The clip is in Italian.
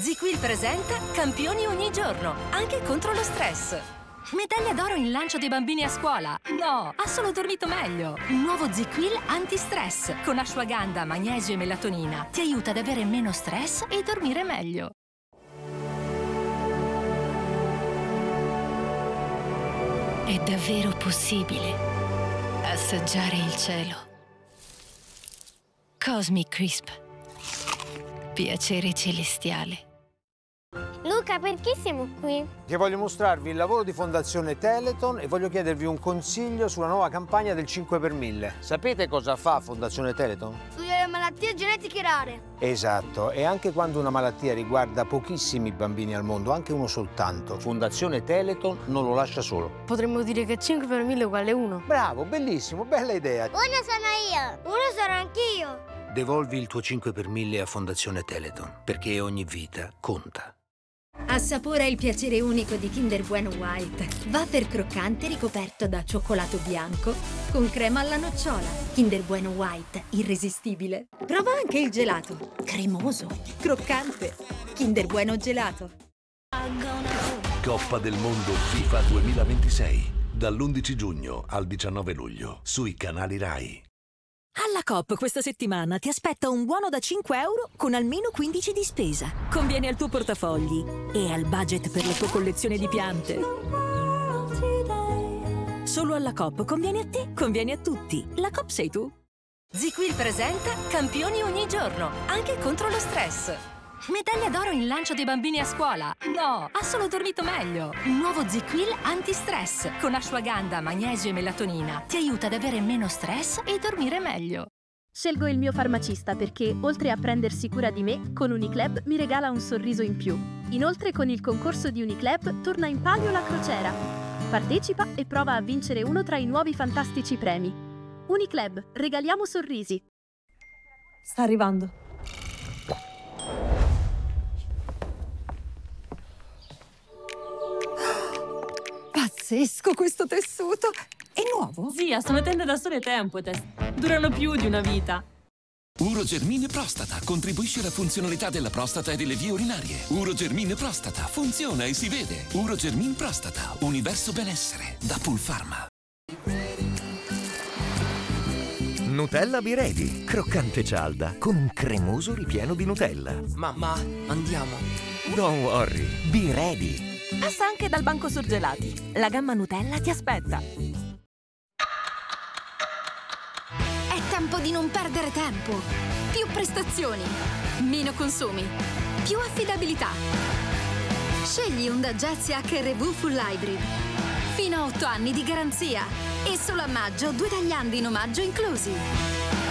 ZQuil presenta Campioni ogni giorno, anche contro lo stress. Medaglia d'oro in lancio dei bambini a scuola. No, ha solo dormito meglio. Nuovo ZQuil anti-stress con ashwagandha, magnesio e melatonina. Ti aiuta ad avere meno stress e dormire meglio. È davvero possibile assaggiare il cielo. Cosmic Crisp. Piacere celestiale. Luca, perché siamo qui? Che voglio mostrarvi il lavoro di Fondazione Teleton e voglio chiedervi un consiglio sulla nuova campagna del 5 per 1000. Sapete cosa fa Fondazione Teleton? Studia le malattie genetiche rare. Esatto, e anche quando una malattia riguarda pochissimi bambini al mondo, anche uno soltanto, Fondazione Teleton non lo lascia solo. Potremmo dire che 5 per 1000 uguale 1. Bravo, bellissimo, bella idea. Uno sono io. Uno sarò anch'io. Devolvi il tuo 5 per 1000 a Fondazione Teleton, perché ogni vita conta. Assapora il piacere unico di Kinder Bueno White. Wafer croccante ricoperto da cioccolato bianco con crema alla nocciola. Kinder Bueno White, irresistibile. Prova anche il gelato. Cremoso, croccante. Kinder Bueno Gelato. Coppa del Mondo FIFA 2026. Dall'11 giugno al 19 luglio sui canali Rai. Alla Coop questa settimana ti aspetta un buono da 5 euro con almeno 15 di spesa. Conviene al tuo portafogli e al budget per la tua collezione di piante. Solo alla Coop conviene a te, conviene a tutti. La Coop sei tu. ZQuil presenta Campioni ogni giorno, anche contro lo stress. Medaglia d'oro in lancio dei bambini a scuola. No, ha solo dormito meglio. Nuovo ZQuil anti-stress con ashwagandha, magnesio e melatonina. Ti aiuta ad avere meno stress e dormire meglio. Scelgo il mio farmacista perché, oltre a prendersi cura di me, con Unicleb mi regala un sorriso in più. Inoltre, con il concorso di Unicleb torna in palio la crociera. Partecipa e prova a vincere uno tra i nuovi fantastici premi. Unicleb, regaliamo sorrisi. Sta arrivando. Pazzesco questo tessuto! È nuovo? Zia, sono tende da sole Tempotest. Durano più di una vita. Urogermine Prostata contribuisce alla funzionalità della prostata e delle vie urinarie. Urogermine Prostata funziona e si vede. Urogermine Prostata, universo benessere, da Pulpharma. Nutella Be Ready, croccante cialda con un cremoso ripieno di Nutella. Mamma, andiamo. Don't worry, Be Ready. Passa anche dal banco surgelati. La gamma Nutella ti aspetta. È tempo di non perdere tempo. Più prestazioni, meno consumi, più affidabilità. Scegli Honda Jazz HR-V Full Hybrid. Fino a 8 anni di garanzia. E solo a maggio 2 tagliandi in omaggio inclusi.